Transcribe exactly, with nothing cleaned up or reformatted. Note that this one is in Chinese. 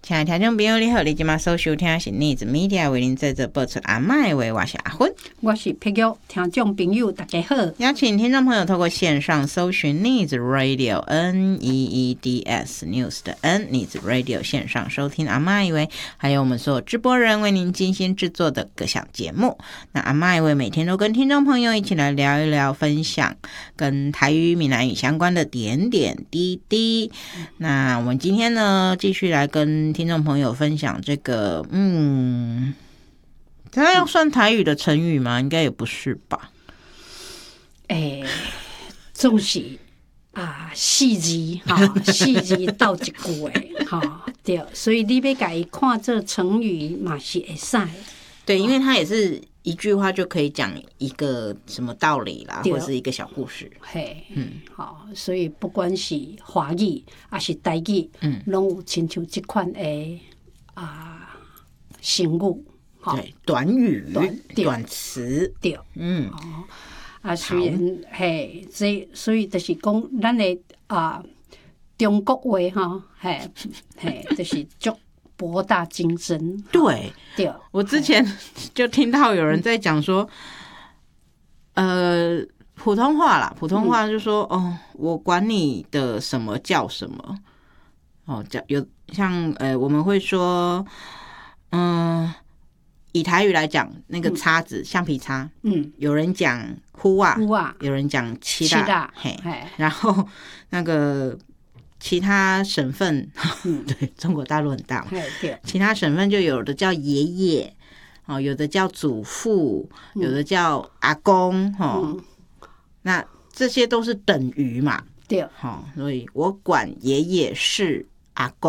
亲爱的听众朋友你好，你现在所收听的是News Media 为您在这播出阿嬷的话，我是阿芬， 我是佩玉。听众朋友大家好， 邀请听众朋友透过线上搜寻 News Radio N E E D S News 的 N News Radio 线上收听阿嬷的话，还有我们所有直播人为您精心制作的各项节目。那阿嬷的话每天都跟听众朋友一起来聊一聊，分享跟台语闽南语相关的点点滴滴。那我们今天呢继续来跟听众朋友分享这个，嗯，它要算台语的成语吗？应该也不是吧。 诶、欸，总是啊，四字哈，四字斗一句诶，哈，对，所以你要甲伊看这成语嘛是会使。 对，因为它也是一句话就可以讲一个什么道理啦，或是一个小故事。 嘿，嗯，好，所以不管是华语还是台语，嗯，拢有亲像这款诶啊成语， 对，短语、 短, 短词， 对， 嗯， 哦，啊，虽然嘿，这所以就是讲，咱的啊中国话哈，嘿，嘿，就是足。博大精深， 对， 对， 我之前就听到有人在讲说，呃，普通话啦，普通话就说，嗯、哦，我管你的什么叫什么，哦，叫有像呃，我们会说，嗯、呃，以台语来讲，那个叉子，嗯、橡皮擦，嗯，有人讲呼啊， 呼啊， 有人讲七大，嘿， 嘿， 然后那个。其他省份，嗯、对中国大陆很大嘛，其他省份就有的叫爷爷，哦，有的叫祖父，嗯、有的叫阿公，哦，嗯、那这些都是等于嘛， 对， 哦，所以我管爷爷是阿公。